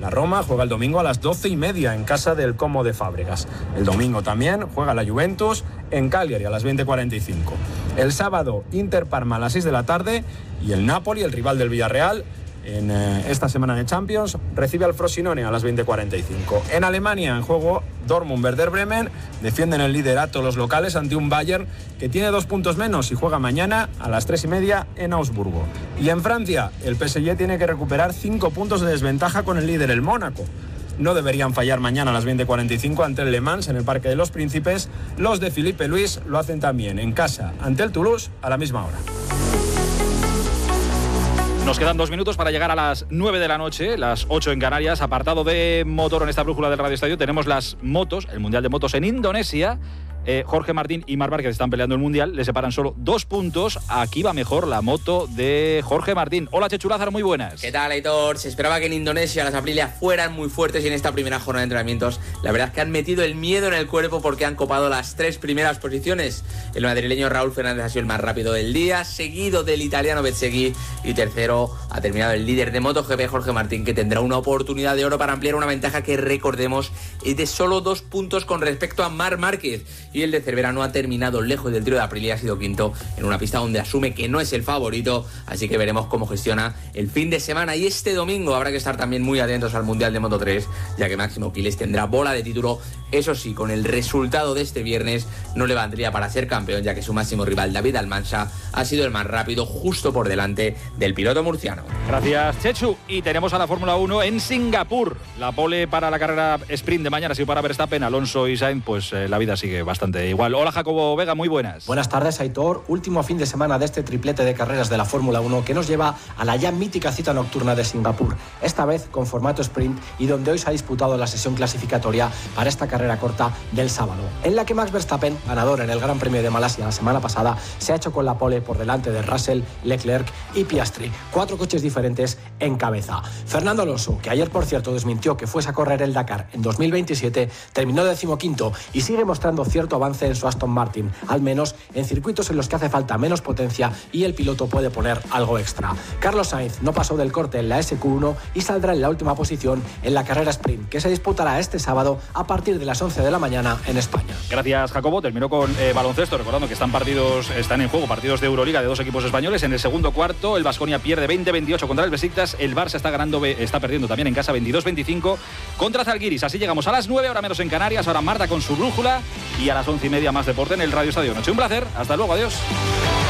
La Roma juega el domingo a las 12:30 en casa del Como de Fábregas. El domingo también juega la Juventus en Cagliari a las 20:45. El sábado, Inter-Parma a las 6 de la tarde y el Napoli, el rival del Villarreal, en esta semana de Champions, recibe al Frosinone a las 20:45. En Alemania, en juego Dortmund-Werder Bremen, defienden el liderato los locales ante un Bayern que tiene 2 puntos menos y juega mañana a las 3:30 en Augsburgo. Y en Francia, el PSG tiene que recuperar 5 puntos de desventaja con el líder, el Mónaco. No deberían fallar mañana a las 20:45 ante el Le Mans en el Parque de los Príncipes. Los de Philippe Luis lo hacen también en casa ante el Toulouse a la misma hora. Nos quedan 2 minutos para llegar a las 9 de la noche, las 8 en Canarias. Apartado de motor en esta brújula del Radio Estadio, tenemos las motos, el Mundial de Motos en Indonesia. Jorge Martín y Marc Márquez están peleando el Mundial, le separan solo 2 puntos. Aquí va mejor la moto de Jorge Martín. Hola, Chechu Lázaro, muy buenas. ¿Qué tal, Aitor? Se esperaba que en Indonesia las Aprilia fueran muy fuertes y en esta primera jornada de entrenamientos la verdad es que han metido el miedo en el cuerpo porque han copado las 3 primeras posiciones. El madrileño Raúl Fernández ha sido el más rápido del día, seguido del italiano Bezzecchi, y tercero ha terminado el líder de MotoGP, Jorge Martín, que tendrá una oportunidad de oro para ampliar una ventaja que, recordemos, es de solo 2 puntos con respecto a Marc Márquez. Y el de Cervera no ha terminado lejos del trío de Aprilia, ha sido quinto en una pista donde asume que no es el favorito, así que veremos cómo gestiona el fin de semana. Y este domingo habrá que estar también muy atentos al Mundial de Moto3, ya que Máximo Quiles tendrá bola de título. Eso sí, con el resultado de este viernes no le valdría para ser campeón, ya que su máximo rival, David Almansa, ha sido el más rápido, justo por delante del piloto murciano. Gracias, Chechu. Y tenemos a la Fórmula 1 en Singapur. La pole para la carrera sprint de mañana ha sido para Verstappen, Alonso y Sainz, pues la vida sigue bastante igual. Hola, Jacobo Vega, muy buenas. Buenas tardes, Aitor. Último fin de semana de este triplete de carreras de la Fórmula 1 que nos lleva a la ya mítica cita nocturna de Singapur, esta vez con formato sprint y donde hoy se ha disputado la sesión clasificatoria para esta carrera corta del sábado, en la que Max Verstappen, ganador en el Gran Premio de Malasia la semana pasada, se ha hecho con la pole por delante de Russell, Leclerc y Piastri. 4 coches diferentes en cabeza. Fernando Alonso, que ayer por cierto desmintió que fuese a correr el Dakar en 2027, terminó 15º y sigue mostrando cierto avance en su Aston Martin, al menos en circuitos en los que hace falta menos potencia y el piloto puede poner algo extra. Carlos Sainz no pasó del corte en la SQ1 y saldrá en la última posición en la carrera sprint, que se disputará este sábado a partir de las 11 de la mañana en España. Gracias, Jacobo. Terminó con baloncesto, recordando que están en juego partidos de Euroliga de 2 equipos españoles. En el segundo cuarto, el Baskonia pierde 20-28 contra el Besiktas. El Barça está perdiendo también en casa 22-25 contra Zalgiris. Así llegamos a las 9, ahora menos en Canarias. Ahora Marta con su brújula y a las 11:30 más deporte en el Radio Estadio Noche. Un placer. Hasta luego. Adiós.